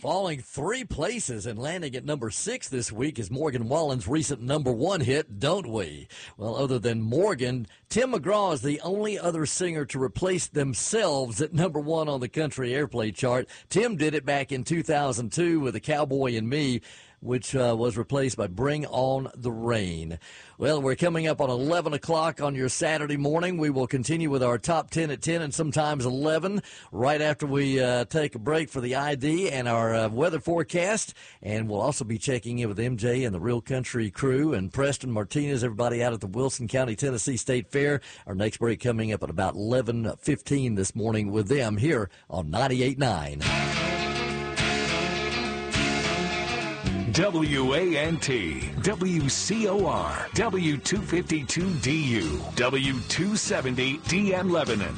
Falling 3 places and landing at number 6 this week is Morgan Wallen's recent number 1 hit, Don't We? Well, other than Morgan, Tim McGraw is the only other singer to replace themselves at number 1 on the country airplay chart. Tim did it back in 2002 with A Cowboy and Me, which was replaced by Bring On the Rain. Well, we're coming up on 11 o'clock on your Saturday morning. We will continue with our top 10 at 10 and sometimes 11 right after we take a break for the ID and our weather forecast. And we'll also be checking in with MJ and the Real Country crew and Preston Martinez, everybody out at the Wilson County, Tennessee State Fair. Our next break coming up at about 11:15 this morning with them here on 98.9. WANT, WCOR, W252DU, W270 DM Lebanon.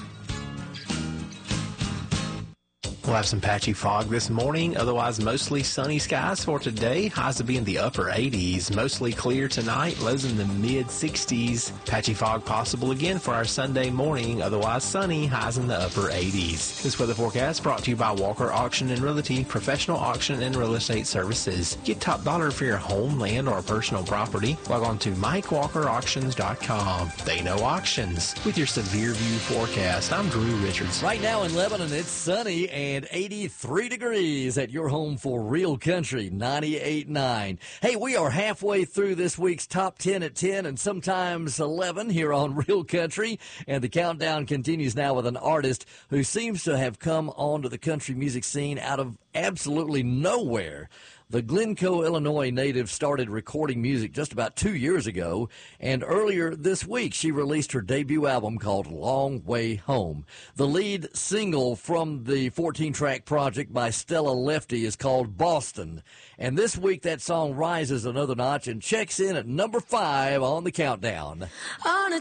We'll have some patchy fog this morning, otherwise mostly sunny skies for today. Highs will be in the upper 80s. Mostly clear tonight, lows in the mid-60s. Patchy fog possible again for our Sunday morning, otherwise sunny, highs in the upper 80s. This weather forecast brought to you by Walker Auction and Realty, professional auction and real estate services. Get top dollar for your home, land, or personal property. Log on to MikeWalkerAuctions.com. They know auctions. With your severe view forecast, I'm Drew Richards. Right now in Lebanon, it's sunny and 83 degrees at your home for Real Country 98.9. Hey, we are halfway through this week's top 10 at 10 and sometimes 11 here on Real Country, and the countdown continues now with an artist who seems to have come onto the country music scene out of absolutely nowhere. The Glencoe, Illinois native started recording music just about 2 years ago, and earlier this week she released her debut album called Long Way Home. The lead single from the 14-track project by Stella Lefty is called Boston, and this week that song rises another notch and checks in at number 5 on the countdown. On a